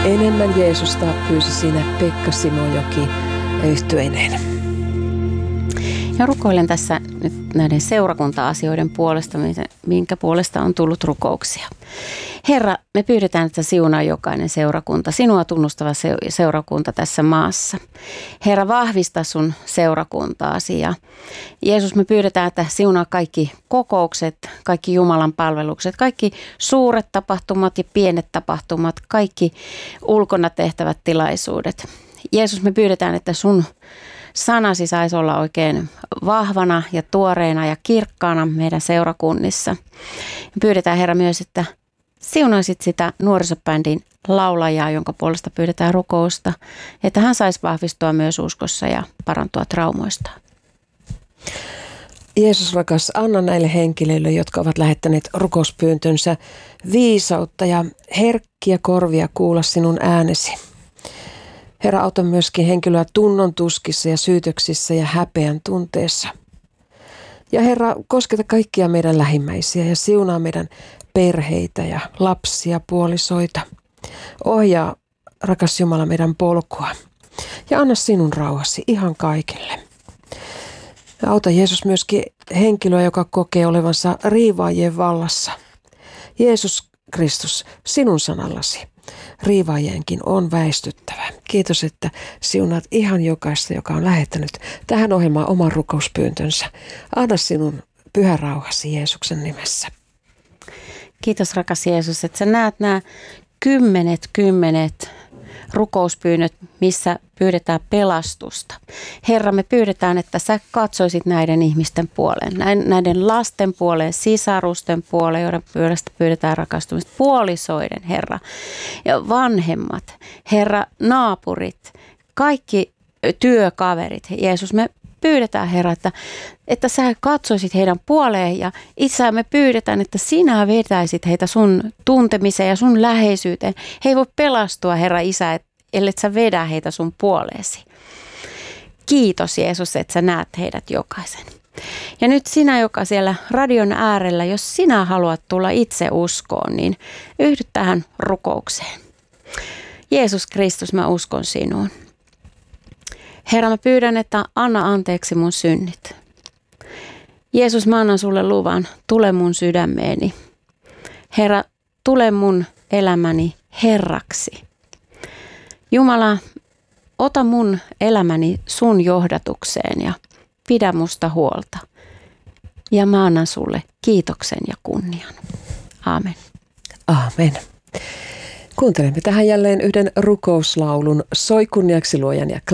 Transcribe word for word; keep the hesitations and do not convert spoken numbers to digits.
Enemmän Jeesusta pyysi siinä Pekka Simojoki yhtyeineen. Ja rukoilen tässä nyt näiden seurakunta-asioiden puolesta, minkä puolesta on tullut rukouksia. Herra, me pyydetään, että siunaa jokainen seurakunta, sinua tunnustava seurakunta tässä maassa. Herra, vahvista sun seurakuntaasi. Ja Jeesus, me pyydetään, että siunaa kaikki kokoukset, kaikki Jumalan palvelukset, kaikki suuret tapahtumat ja pienet tapahtumat, kaikki ulkona tehtävät tilaisuudet. Jeesus, me pyydetään, että sun sanasi saisi olla oikein vahvana ja tuoreena ja kirkkaana meidän seurakunnissa. Pyydetään, Herra, myös, että siunaisit sitä nuorisobändin laulajaa, jonka puolesta pyydetään rukousta, että hän saisi vahvistua myös uskossa ja parantua traumoistaan. Jeesus rakas, anna näille henkilöille, jotka ovat lähettäneet rukouspyyntönsä, viisautta ja herkkiä korvia kuulla sinun äänesi. Herra, auta myöskin henkilöä tunnon tuskissa ja syytöksissä ja häpeän tunteessa. Ja Herra, kosketa kaikkia meidän lähimmäisiä ja siunaa meidän perheitä ja lapsia, puolisoita. Ohjaa, rakas Jumala, meidän polkua ja anna sinun rauhasi ihan kaikille. Ja auta Jeesus myöskin henkilöä, joka kokee olevansa riivaajien vallassa. Jeesus Kristus, sinun sanallasi riivaajienkin on väistyttävä. Kiitos, että siunaat ihan jokaista, joka on lähettänyt tähän ohjelmaan oman rukouspyyntönsä. Anna sinun pyhä rauhasi Jeesuksen nimessä. Kiitos rakas Jeesus, että sä näet nämä kymmenet, kymmenet rukouspyynnöt, missä pyydetään pelastusta. Herra, me pyydetään, että sä katsoisit näiden ihmisten puoleen, näiden lasten puoleen, sisarusten puoleen, joiden puolesta pyydetään rakastumista, puolisoiden, Herra, ja vanhemmat, Herra, naapurit, kaikki työkaverit. Jeesus, me pyydetään, Herra, että, että sä katsoisit heidän puoleen ja itse me pyydetään, että sinä vetäisit heitä sun tuntemiseen ja sun läheisyyteen. He ei voi pelastua, Herra Isä, ellei sä vedä heitä sun puoleesi. Kiitos Jeesus, että sä näet heidät jokaisen. Ja nyt sinä, joka siellä radion äärellä, jos sinä haluat tulla itse uskoon, niin yhdy tähän rukoukseen. Jeesus Kristus, mä uskon sinuun. Herra, mä pyydän, että anna anteeksi mun synnit. Jeesus, mä annan sulle luvan, tule mun sydämeeni. Herra, tule mun elämäni Herraksi. Jumala, ota mun elämäni sun johdatukseen ja pidä musta huolta. Ja mä annan sulle kiitoksen ja kunnian. Aamen. Aamen. Kuuntelemme tähän jälleen yhden rukouslaulun. Soi kunniaksi Luojan ja